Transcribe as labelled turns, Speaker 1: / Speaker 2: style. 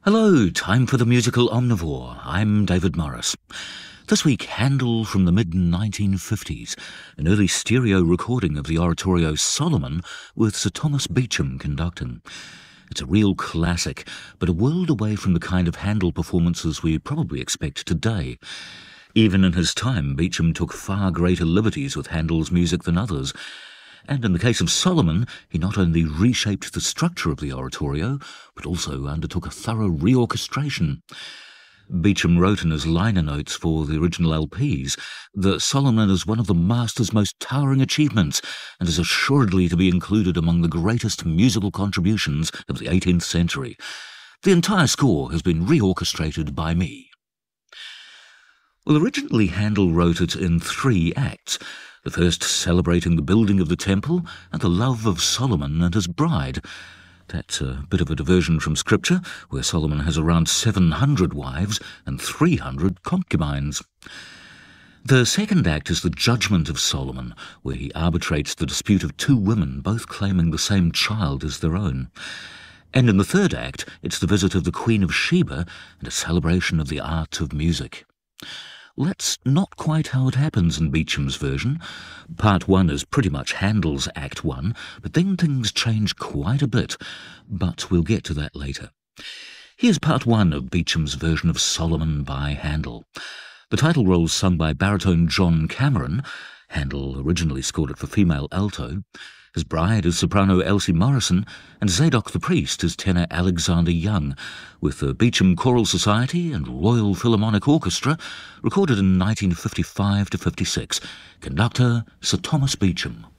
Speaker 1: Hello, time for the musical omnivore. I'm David Morris. This week, Handel from the mid-1950s, an early stereo recording of the oratorio Solomon with Sir Thomas Beecham conducting. It's a real classic, but a world away from the kind of Handel performances we probably expect today. Even in his time, Beecham took far greater liberties with Handel's music than others. And in the case of Solomon, he not only reshaped the structure of the oratorio, but also undertook a thorough reorchestration. Beecham wrote in his liner notes for the original LPs that Solomon is one of the master's most towering achievements and is assuredly to be included among the greatest musical contributions of the 18th century. The entire score has been reorchestrated by me. Well, originally Handel wrote it in 3 acts, the first celebrating the building of the temple and the love of Solomon and his bride. That's a bit of a diversion from Scripture, where Solomon has around 700 wives and 300 concubines. The second act is the judgment of Solomon, where he arbitrates the dispute of 2 women, both claiming the same child as their own. And in the third act, it's the visit of the Queen of Sheba and a celebration of the art of music. Well, that's not quite how it happens in Beecham's version. Part 1 is pretty much Handel's Act 1, but then things change quite a bit. But we'll get to that later. Here's Part 1 of Beecham's version of Solomon by Handel. The title role's sung by baritone John Cameron. Handel originally scored it for female alto. His bride is soprano Elsie Morrison, and Zadok the priest is tenor Alexander Young, with the Beecham Choral Society and Royal Philharmonic Orchestra, recorded in 1955 to 56. Conductor Sir Thomas Beecham.